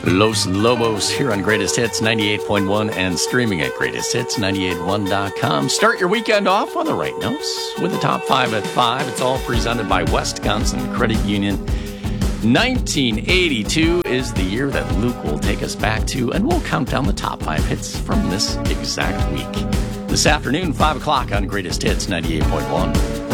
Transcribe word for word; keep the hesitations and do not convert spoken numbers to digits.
Los Lobos here on Greatest Hits ninety-eight point one and streaming at greatest hits nine eight one dot com. Start your weekend off on the right notes with the top five at five. It's all presented by Wisconsin Credit Union. nineteen eighty-two is the year that Luke will take us back to, and we'll count down the top five hits from this exact week. This afternoon, five o'clock on Greatest Hits ninety-eight point one.